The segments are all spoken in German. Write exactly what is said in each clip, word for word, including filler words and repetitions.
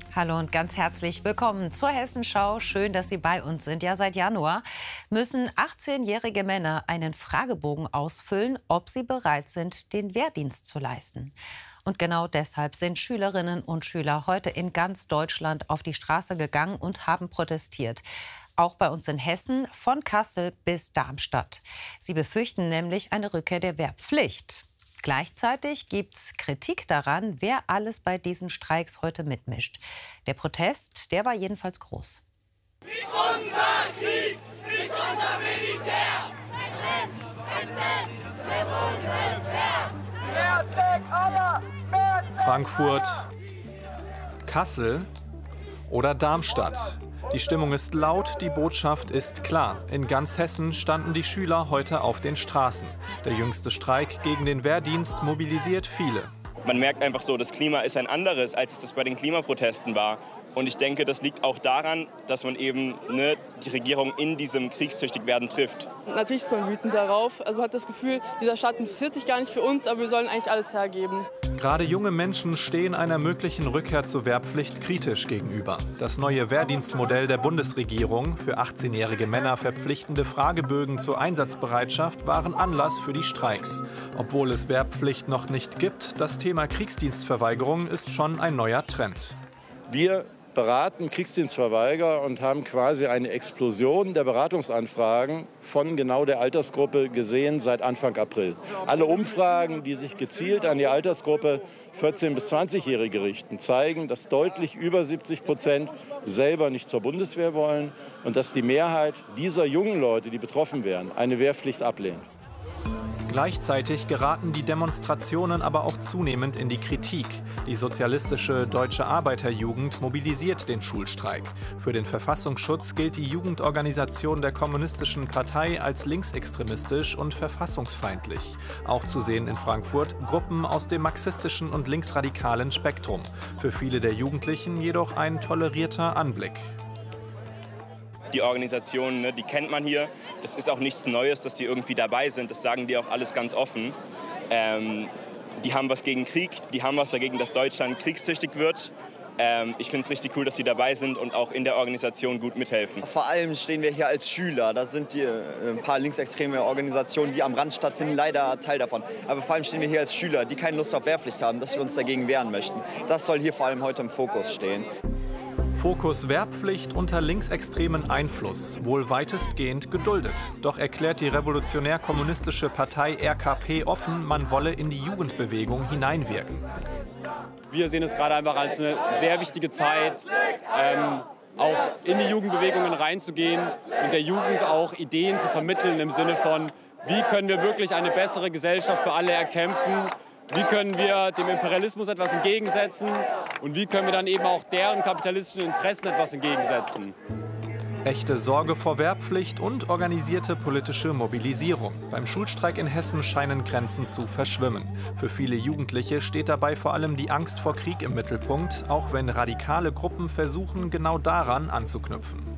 Hallo und ganz herzlich willkommen zur Hessenschau. Schön, dass Sie bei uns sind. Ja, seit Januar müssen achtzehnjährige Männer einen Fragebogen ausfüllen, ob sie bereit sind, den Wehrdienst zu leisten. Und genau deshalb sind Schülerinnen und Schüler heute in ganz Deutschland auf die Straße gegangen und haben protestiert. Auch bei uns in Hessen, von Kassel bis Darmstadt. Sie befürchten nämlich eine Rückkehr der Wehrpflicht. Gleichzeitig gibt es Kritik daran, wer alles bei diesen Streiks heute mitmischt. Der Protest, der war jedenfalls groß. Nicht unser Krieg, nicht unser Militär! Frankfurt, Kassel oder Darmstadt. Die Stimmung ist laut, die Botschaft ist klar. In ganz Hessen standen die Schüler heute auf den Straßen. Der jüngste Streik gegen den Wehrdienst mobilisiert viele. Man merkt einfach so, das Klima ist ein anderes, als es bei den Klimaprotesten war. Und ich denke, das liegt auch daran, dass man eben ne, die Regierung in diesem Kriegstüchtigwerden trifft. Natürlich ist man wütend darauf. Also man hat das Gefühl, dieser Schatten interessiert sich gar nicht für uns, aber wir sollen eigentlich alles hergeben. Gerade junge Menschen stehen einer möglichen Rückkehr zur Wehrpflicht kritisch gegenüber. Das neue Wehrdienstmodell der Bundesregierung, für achtzehnjährige Männer verpflichtende Fragebögen zur Einsatzbereitschaft, waren Anlass für die Streiks. Obwohl es Wehrpflicht noch nicht gibt, das Thema Kriegsdienstverweigerung ist schon ein neuer Trend. Wir beraten Kriegsdienstverweigerer und haben quasi eine Explosion der Beratungsanfragen von genau der Altersgruppe gesehen seit Anfang April. Alle Umfragen, die sich gezielt an die Altersgruppe vierzehn- bis zwanzigjährige richten, zeigen, dass deutlich über siebzig Prozent selber nicht zur Bundeswehr wollen und dass die Mehrheit dieser jungen Leute, die betroffen wären, eine Wehrpflicht ablehnt. Gleichzeitig geraten die Demonstrationen aber auch zunehmend in die Kritik. Die sozialistische Deutsche Arbeiterjugend mobilisiert den Schulstreik. Für den Verfassungsschutz gilt die Jugendorganisation der Kommunistischen Partei als linksextremistisch und verfassungsfeindlich. Auch zu sehen in Frankfurt Gruppen aus dem marxistischen und linksradikalen Spektrum. Für viele der Jugendlichen jedoch ein tolerierter Anblick. Die Organisationen, ne, die kennt man hier. Es ist auch nichts Neues, dass die irgendwie dabei sind. Das sagen die auch alles ganz offen. Ähm, die haben was gegen Krieg, die haben was dagegen, dass Deutschland kriegstüchtig wird. Ähm, ich finde es richtig cool, dass die dabei sind und auch in der Organisation gut mithelfen. Vor allem stehen wir hier als Schüler. Da sind die, äh, ein paar linksextreme Organisationen, die am Rand stattfinden, leider Teil davon. Aber vor allem stehen wir hier als Schüler, die keine Lust auf Wehrpflicht haben, dass wir uns dagegen wehren möchten. Das soll hier vor allem heute im Fokus stehen. Fokus Wehrpflicht unter linksextremen Einfluss, wohl weitestgehend geduldet. Doch erklärt die revolutionär-kommunistische Partei R K P offen, man wolle in die Jugendbewegung hineinwirken. Wir sehen es gerade einfach als eine sehr wichtige Zeit, ähm, auch in die Jugendbewegungen reinzugehen und der Jugend auch Ideen zu vermitteln im Sinne von, wie können wir wirklich eine bessere Gesellschaft für alle erkämpfen. Wie können wir dem Imperialismus etwas entgegensetzen und wie können wir dann eben auch deren kapitalistischen Interessen etwas entgegensetzen? Echte Sorge vor Wehrpflicht und organisierte politische Mobilisierung. Beim Schulstreik in Hessen scheinen Grenzen zu verschwimmen. Für viele Jugendliche steht dabei vor allem die Angst vor Krieg im Mittelpunkt, auch wenn radikale Gruppen versuchen, genau daran anzuknüpfen.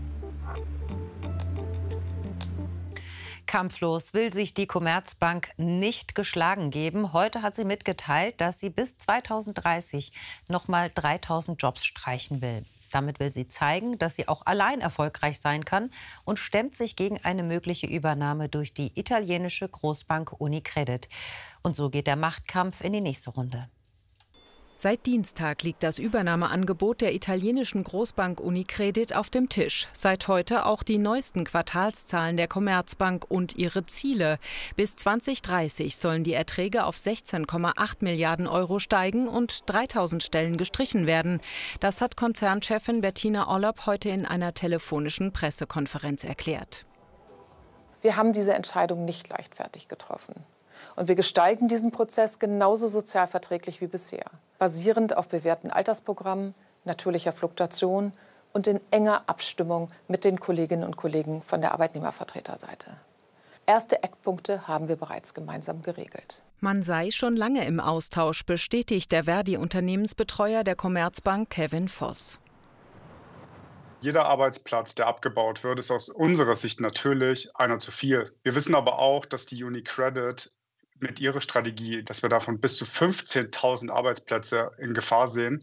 Kampflos will sich die Commerzbank nicht geschlagen geben. Heute hat sie mitgeteilt, dass sie bis zweitausenddreißig noch mal dreitausend Jobs streichen will. Damit will sie zeigen, dass sie auch allein erfolgreich sein kann und stemmt sich gegen eine mögliche Übernahme durch die italienische Großbank Unicredit. Und so geht der Machtkampf in die nächste Runde. Seit Dienstag liegt das Übernahmeangebot der italienischen Großbank Unicredit auf dem Tisch. Seit heute auch die neuesten Quartalszahlen der Commerzbank und ihre Ziele. Bis zweitausenddreißig sollen die Erträge auf sechzehn Komma acht Milliarden Euro steigen und dreitausend Stellen gestrichen werden. Das hat Konzernchefin Bettina Orlopp heute in einer telefonischen Pressekonferenz erklärt. Wir haben diese Entscheidung nicht leichtfertig getroffen. Und wir gestalten diesen Prozess genauso sozialverträglich wie bisher, basierend auf bewährten Altersprogrammen, natürlicher Fluktuation und in enger Abstimmung mit den Kolleginnen und Kollegen von der Arbeitnehmervertreterseite. Erste Eckpunkte haben wir bereits gemeinsam geregelt. Man sei schon lange im Austausch, bestätigt der Verdi-Unternehmensbetreuer der Commerzbank Kevin Voss. Jeder Arbeitsplatz, der abgebaut wird, ist aus unserer Sicht natürlich einer zu viel. Wir wissen aber auch, dass die Unicredit mit ihrer Strategie, dass wir davon bis zu fünfzehntausend Arbeitsplätze in Gefahr sehen,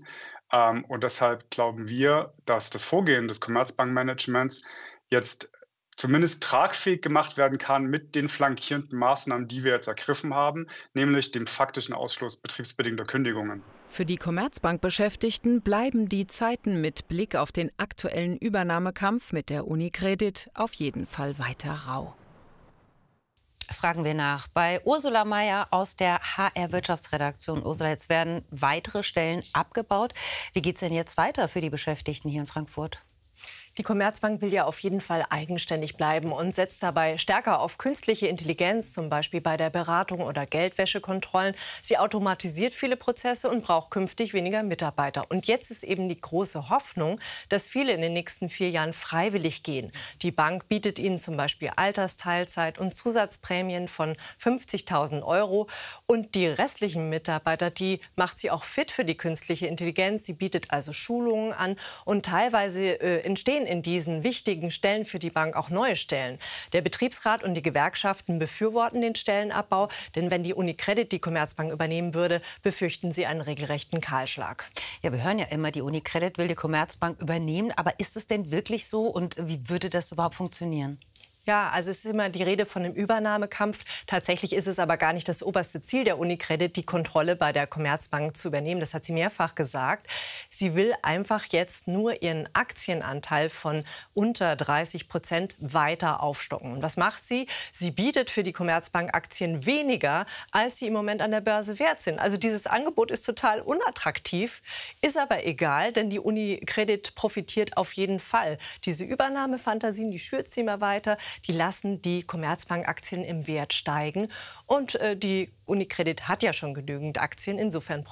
Ähm, und deshalb glauben wir, dass das Vorgehen des Commerzbankmanagements jetzt zumindest tragfähig gemacht werden kann mit den flankierenden Maßnahmen, die wir jetzt ergriffen haben, nämlich dem faktischen Ausschluss betriebsbedingter Kündigungen. Für die Commerzbank-Beschäftigten bleiben die Zeiten mit Blick auf den aktuellen Übernahmekampf mit der UniCredit auf jeden Fall weiter rau. Fragen wir nach bei Ursula Meier aus der H R-Wirtschaftsredaktion. Ursula, jetzt werden weitere Stellen abgebaut. Wie geht es denn jetzt weiter für die Beschäftigten hier in Frankfurt? Die Commerzbank will ja auf jeden Fall eigenständig bleiben und setzt dabei stärker auf künstliche Intelligenz, zum Beispiel bei der Beratung oder Geldwäschekontrollen. Sie automatisiert viele Prozesse und braucht künftig weniger Mitarbeiter. Und jetzt ist eben die große Hoffnung, dass viele in den nächsten vier Jahren freiwillig gehen. Die Bank bietet ihnen zum Beispiel Altersteilzeit und Zusatzprämien von fünfzigtausend Euro. Und die restlichen Mitarbeiter, die macht sie auch fit für die künstliche Intelligenz. Sie bietet also Schulungen an und teilweise äh, entstehen in diesen wichtigen Stellen für die Bank auch neue Stellen. Der Betriebsrat und die Gewerkschaften befürworten den Stellenabbau, denn wenn die UniCredit die Commerzbank übernehmen würde, befürchten sie einen regelrechten Kahlschlag. Ja, wir hören ja immer, die UniCredit will die Commerzbank übernehmen. Aber ist es denn wirklich so und wie würde das überhaupt funktionieren? Ja, also es ist immer die Rede von einem Übernahmekampf. Tatsächlich ist es aber gar nicht das oberste Ziel der UniCredit, die Kontrolle bei der Commerzbank zu übernehmen. Das hat sie mehrfach gesagt. Sie will einfach jetzt nur ihren Aktienanteil von unter dreißig Prozent weiter aufstocken. Und was macht sie? Sie bietet für die Commerzbank Aktien weniger, als sie im Moment an der Börse wert sind. Also dieses Angebot ist total unattraktiv, ist aber egal, denn die UniCredit profitiert auf jeden Fall. Diese Übernahmefantasien, die schürt sie immer weiter. Die lassen die Commerzbank-Aktien im Wert steigen. Und äh, die UniCredit hat ja schon genügend Aktien. Insofern